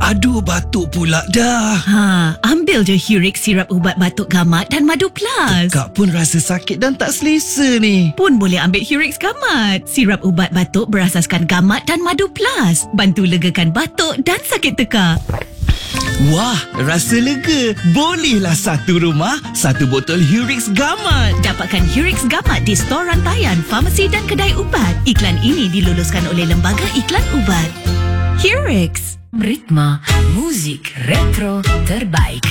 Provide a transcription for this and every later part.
Aduh, batuk pula dah. Ambil je Hurix sirap ubat batuk gamat dan Madu Plus. Kak pun rasa sakit dan tak selesa ni. Pun boleh ambil Hurix Gamat. Sirap ubat batuk berasaskan gamat dan Madu Plus. Bantu legakan batuk dan sakit tekak. Wah, rasa lega. Bolehlah satu rumah, satu botol Hurix Gamat. Dapatkan Hurix Gamat di stor rantaian, farmasi dan kedai ubat. Iklan ini diluluskan oleh Lembaga Iklan Ubat. Hurix. Ritma muzik retro terbaik.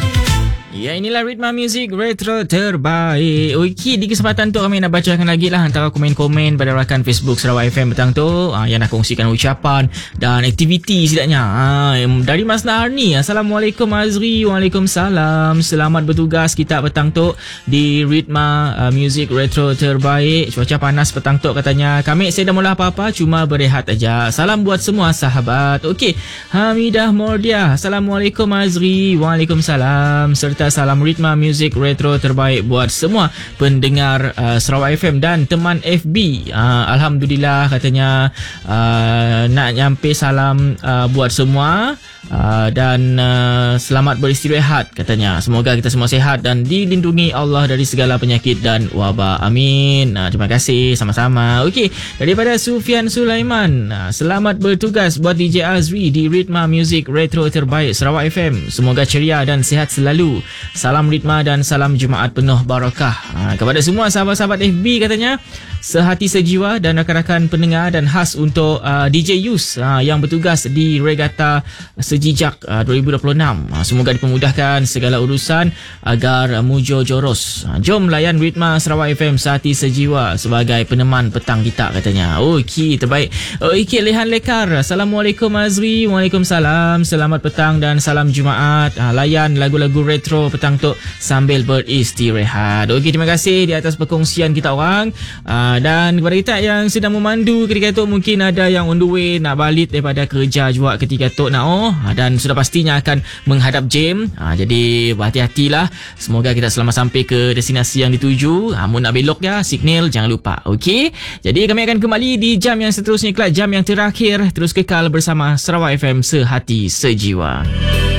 Ya, inilah Ritma Music Retro terbaik. Okey, di kesempatan tu kami nak bacakan lagi lah antara komen-komen pada rakan Facebook Sarawak FM petang tu yang nak kongsikan ucapan dan aktiviti setidaknya. Dari Mas Naharni, Assalamualaikum Azri. Waalaikumsalam. Selamat bertugas kita petang tu di Ritma Music Retro terbaik. Cuaca panas petang tu katanya. Kami saya dah mula apa-apa, cuma berehat aja. Salam buat semua sahabat. Okey, Hamidah Mordia. Assalamualaikum Azri. Waalaikumsalam. Serta salam Ritma Music Retro terbaik buat semua pendengar Sarawak FM dan teman FB. Alhamdulillah katanya nak nyampe salam buat semua dan selamat beristirahat katanya. Semoga kita semua sihat dan dilindungi Allah dari segala penyakit dan wabak. Amin. Terima kasih sama-sama. Okey, daripada Sufian Sulaiman, selamat bertugas buat DJ Azri di Ritma Music Retro terbaik Sarawak FM. Semoga ceria dan sihat selalu. Salam Ritma dan salam Jumaat penuh barakah. Kepada semua sahabat-sahabat FB katanya, sehati sejiwa dan rakan-rakan pendengar dan khas untuk DJ Yus yang bertugas di Regata Sejijak 2026. Semoga dipermudahkan segala urusan agar mujo joros. Jom layan Ritma Sarawak FM sehati sejiwa sebagai peneman petang kita katanya. Okey, terbaik. Okey, Lehan Lekar. Assalamualaikum Azri. Waalaikumsalam. Selamat petang dan salam Jumaat. Layan lagu-lagu retro petang tu sambil beristirahat. Okey, terima kasih di atas perkongsian kita orang. Dan kepada kita yang sedang memandu ketika tu, mungkin ada yang on the way nak balik daripada kerja juga ketika tu dan sudah pastinya akan menghadap jam. Jadi berhati-hatilah. Semoga kita selamat sampai ke destinasi yang dituju. Mun nak belok ya, signal jangan lupa. Okey. Jadi kami akan kembali di jam yang seterusnya, jam yang terakhir. Terus kekal bersama Sarawak FM sehati sejiwa.